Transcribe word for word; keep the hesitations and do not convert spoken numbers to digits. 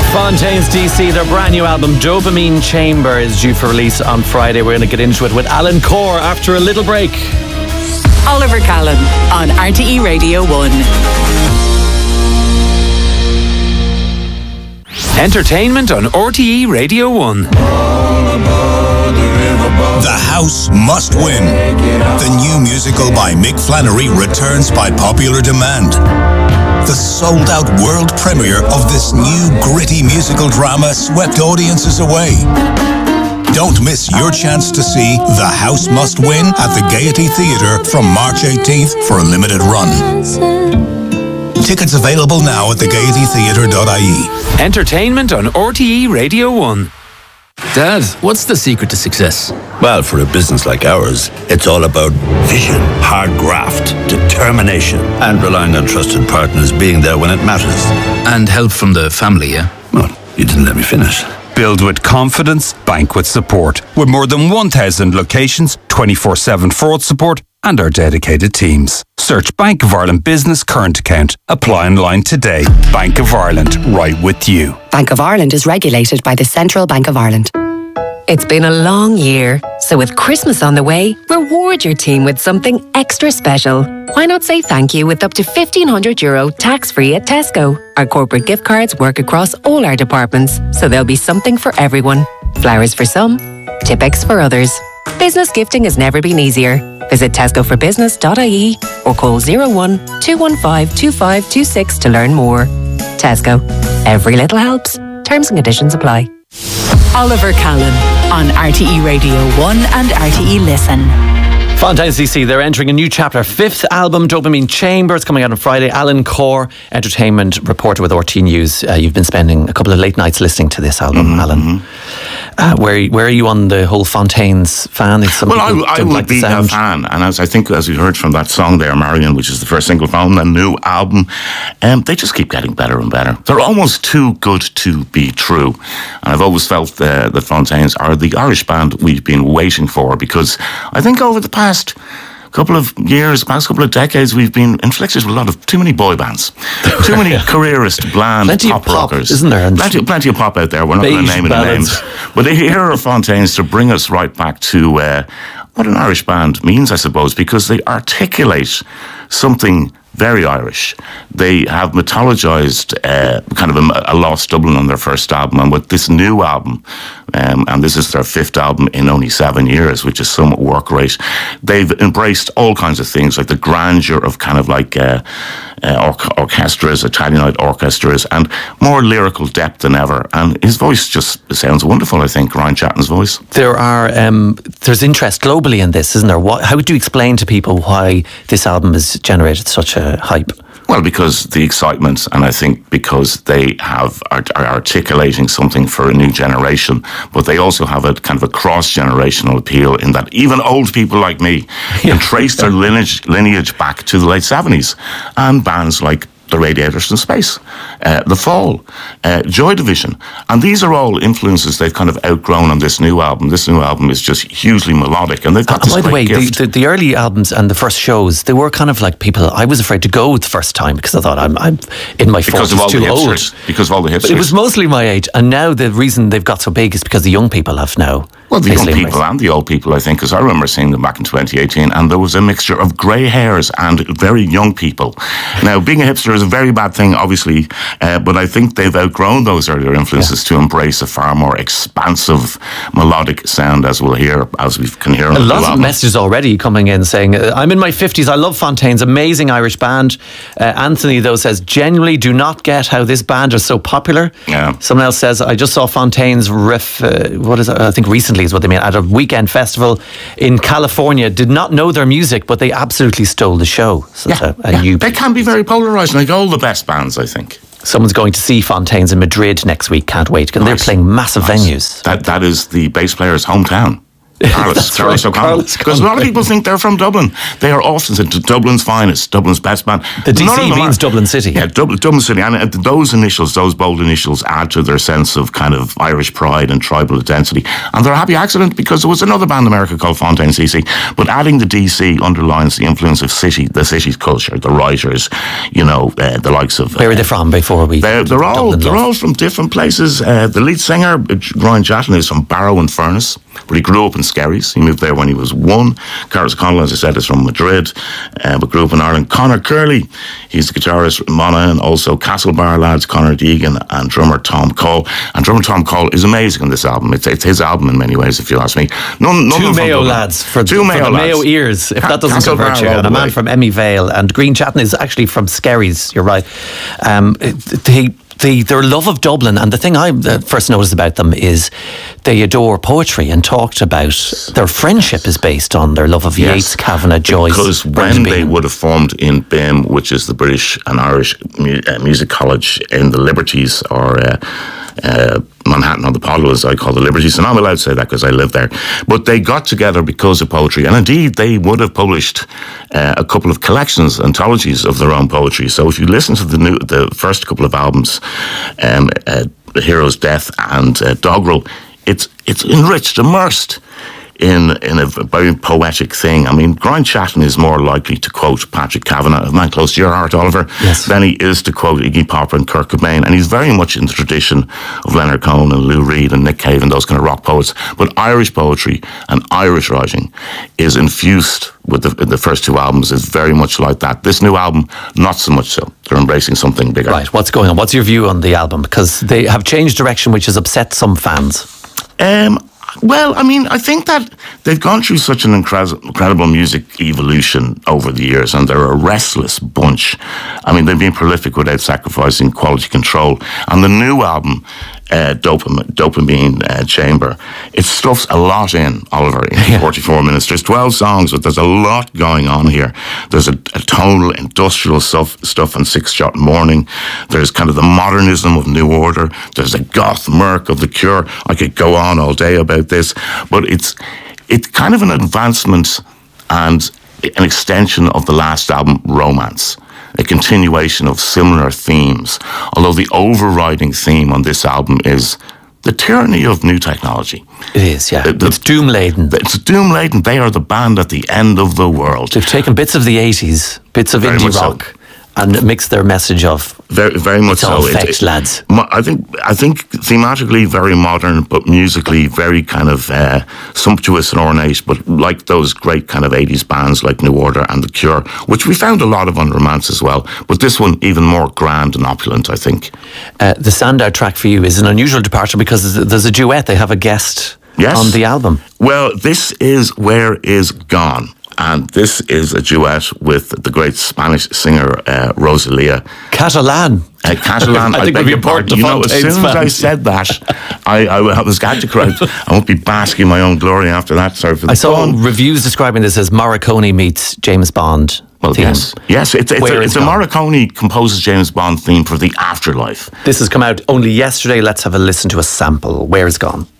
Fontaines D C, their brand new album Dopamine Chamber is due for release on Friday. We're going to get into it with Alan Core after a little break. Oliver Callan on R T E Radio one. Entertainment on R T E Radio one. The House Must Win. The new musical by Mick Flannery returns by popular demand. The sold-out world premiere of this new gritty musical drama swept audiences away. Don't miss your chance to see The House Must Win at the Gaiety Theatre from March eighteenth for a limited run. Tickets available now at the gaiety theatre dot I E. Entertainment on R T E Radio one. Dad, what's the secret to success? Well, for a business like ours, it's all about vision, hard graft, determination, and relying on trusted partners being there when it matters. And help from the family, yeah? Well, you didn't let me finish. Build with confidence, bank with support. With more than one thousand locations, twenty-four seven fraud support, and our dedicated teams. Search Bank of Ireland Business Current Account. Apply online today. Bank of Ireland, right with you. Bank of Ireland is regulated by the Central Bank of Ireland. It's been a long year, so with Christmas on the way, reward your team with something extra special. Why not say thank you with up to fifteen hundred euro tax-free at Tesco? Our corporate gift cards work across all our departments, so there'll be something for everyone. Flowers for some, Tipex for others. Business gifting has never been easier. Visit tesco for business dot I E or call zero one two one five two five two six to learn more. Tesco. Every little helps. Terms and conditions apply. Oliver Callan on R T E Radio one and R T E Listen. Fontaines D C, they're entering a new chapter. Fifth album, Dopamine Chamber. It's coming out on Friday. Alan Core, entertainment reporter with R T News. Uh, you've been spending a couple of late nights listening to this album, mm-hmm. Alan. Uh, where where are you on the whole Fontaines fan? Well, I, I would like be a fan, and as I think, as we heard from that song there, Marion, which is the first single from the new album, um, they just keep getting better and better. They're almost too good to be true, and I've always felt uh, that Fontaines are the Irish band we've been waiting for, because I think over the past couple of years, past couple of decades, we've been inflicted with a lot of too many boy bands, too many careerist, bland plenty pop, of pop rockers. Isn't there? Plenty, plenty of pop out there. We're not going to name any names. But here are Fontaines to bring us right back to uh, what an Irish band means, I suppose, because they articulate something very Irish. They have mythologized uh, kind of a, a lost Dublin on their first album, and with this new album, um, and this is their fifth album in only seven years, which is some work rate, they've embraced all kinds of things, like the grandeur of kind of like uh, uh, or- orchestras, Italianate orchestras, and more lyrical depth than ever. And his voice just sounds wonderful, I think, Ryan Chatton's voice. There are um, there's interest globally in this, isn't there? What, how would you explain to people why this album has generated such a hype? Well, because the excitement, and I think because they have are, are articulating something for a new generation, but they also have a kind of a cross-generational appeal in that even old people like me can trace their lineage, lineage back to the late seventies, and bands like The Radiators from Space, uh, The Fall, uh, Joy Division. And these are all influences they've kind of outgrown on this new album. This new album is just hugely melodic, and they've got uh, this by the way, great gift. The, the, the early albums and the first shows, they were kind of like people, I was afraid to go the first time because I thought I'm, I'm in my because forties, of all too the old. hipsters, because of all the hipsters. But it was mostly my age, and now the reason they've got so big is because the young people have now. Well, the young basically people and the old people, I think, because I remember seeing them back in twenty eighteen, and there was a mixture of grey hairs and very young people. Now, being a hipster is a very bad thing, obviously, uh, but I think they've outgrown those earlier influences yeah. to embrace a far more expansive melodic sound, as we'll hear, as we can hear on a the lot of album. messages already coming in saying, I'm in my fifties, I love Fontaines, amazing Irish band. Uh, Anthony, though, says, genuinely do not get how this band is so popular. Yeah. Someone else says, I just saw Fontaines riff, uh, what is it? I think recently is what they mean, at a weekend festival in California. Did not know their music, but they absolutely stole the show. So yeah, a, a yeah. new They can be very polarising, like all the best bands, I think. Someone's going to see Fontaines in Madrid next week. Can't wait. And nice. They're playing massive nice. venues. That That is the bass player's hometown. Carlos, Carlos right, O'Connell. Because a lot of people think they're from Dublin. They are often said to Dublin's finest, Dublin's best band. The D C means are, Dublin City. Yeah, Dublin, Dublin City. And those initials, those bold initials, add to their sense of kind of Irish pride and tribal identity. And they're a happy accident because there was another band in America called Fontaine C C. But adding the D C underlines the influence of city, the city's culture, the writers, you know, uh, the likes of... Uh, Where are they from before we... They're, they're all they're all from different places. Uh, the lead singer, Brian Chatton, is from Barrow and Furness, but he grew up in Skerries. He moved there when he was one. Carlos O'Connell, as I said, is from Madrid, uh, but grew up in Ireland. Conor Curley, he's the guitarist in Mona, and also Castlebar lads, Conor Deegan, and drummer Tom Cole. And drummer Tom Cole is amazing on this album. It's, it's his album in many ways, if you ask me. None, none Two of Mayo lads for, Two for Mayo the lads. Mayo ears, if that doesn't Castlebar convert you. And a man from Emmy Vale. And Green Chatton is actually from Skerries, you're right. Um, they... The, their love of Dublin, and the thing I uh, first noticed about them is they adore poetry and talked about their friendship is based on their love of yes. Yeats, Kavanagh, Joyce. Because when they would have formed in B I M, which is the British and Irish mu- uh, Music College in the Liberties, or uh, uh, Manhattan on the Podle, as I call the Liberties, and I'm allowed to say that because I live there. But they got together because of poetry, and indeed they would have published uh, a couple of collections, anthologies of their own poetry. So if you listen to the new, the first couple of albums, um, uh, Hero's Death and uh, Doggerel, it's it's enriched, immersed in in a very poetic thing. I mean, Brian Chatton is more likely to quote Patrick Kavanagh, a man close to your heart, Oliver, yes. than he is to quote Iggy Pop and Kurt Cobain. And he's very much in the tradition of Leonard Cohen and Lou Reed and Nick Cave and those kind of rock poets. But Irish poetry and Irish writing is infused with the, the first two albums, is very much like that. This new album, not so much so. They're embracing something bigger. Right, what's going on? What's your view on the album? Because they have changed direction, which has upset some fans. Um... Well, I mean, I think that they've gone through such an incredible, incredible music evolution over the years, and they're a restless bunch. I mean, they've been prolific without sacrificing quality control. And the new album, uh, Dopamine, Dopamine uh, Chamber, it stuffs a lot in, Oliver, in yeah. forty-four minutes. There's twelve songs, but there's a lot going on here. There's a, a tonal, industrial stuff, stuff on Six Shot Morning. There's kind of the modernism of New Order. There's a goth murk of The Cure. I could go on all day about this, but it's it's kind of an advancement and an extension of the last album, Romance, a continuation of similar themes, although the overriding theme on this album is the tyranny of new technology. It is, yeah. The, the, it's doom-laden. It's doom-laden. They are the band at the end of the world. They've taken bits of the eighties, bits of Very indie rock, so. and mixed their message of very, very much it's all so. fetch, it, it, lads. I think, I think thematically very modern, but musically very kind of uh, sumptuous and ornate. But like those great kind of eighties bands like New Order and The Cure, which we found a lot of on Romance as well. But this one even more grand and opulent, I think. Uh, the standout track for you is an unusual departure because there's a duet. They have a guest yes. on the album. Well, this is Where Is Gone. And this is a duet with the great Spanish singer uh, Rosalía. Catalan. Uh, Catalan. I think I it'd be important to you know, as soon fans. as I said that, I, I was going to cry. I won't be basking my own glory after that. Sorry for the I saw fun. reviews describing this as Morricone meets James Bond. Well, theme. yes, yes. It's, it's, a, it's a Morricone composes James Bond theme for the afterlife. This has come out only yesterday. Let's have a listen to a sample. Where Is Gone?